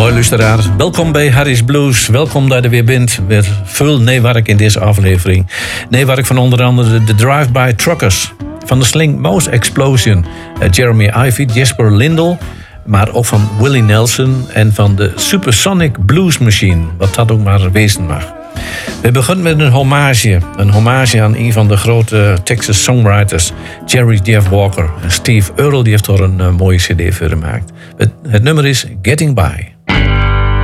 Hoi luisteraar, welkom bij Harry's Blues. Welkom dat je er weer bent. Weer veel neewerk in deze aflevering. Neewerk van onder andere de Drive-By Truckers. Van de Sling Mouse Explosion. Jeremy Ivy, Jesper Lindell. Maar ook van Willie Nelson. En van de Supersonic Blues Machine. Wat dat ook maar wezen mag. We beginnen met een hommage. Een hommage aan een van de grote Texas songwriters. Jerry Jeff Walker. En Steve Earle die heeft er een mooie cd voor gemaakt. Het nummer is Getting By.